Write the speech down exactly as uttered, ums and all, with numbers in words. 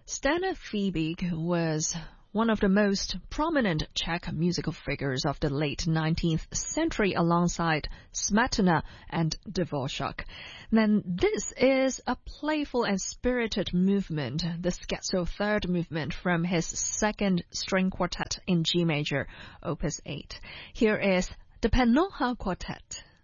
Stana Fiebig was one of the most prominent Czech musical figures of the late nineteenth century alongside Smetana and Dvorak. Then this is a playful and spirited movement, the scherzo third movement from his second string quartet in G major, opus eight. Here is the Panocha Quartet.